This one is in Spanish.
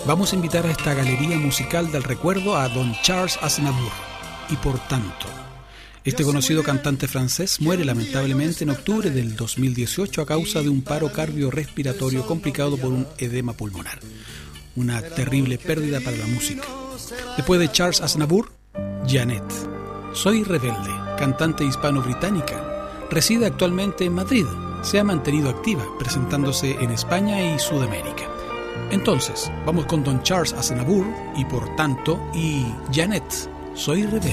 Vamos a invitar a esta galería musical del recuerdo a don Charles Aznavour. Y por tanto, este conocido cantante francés muere lamentablemente en octubre del 2018 a causa de un paro cardiorrespiratorio complicado por un edema pulmonar. Una terrible pérdida para la música. Después de Charles Aznavour, Janet. Soy Rebelde, cantante hispano-británica. Reside actualmente en Madrid. Se ha mantenido activa, presentándose en España y Sudamérica. Entonces, vamos con don Charles Aznavour y por tanto, y Janet. Soy Rebelde.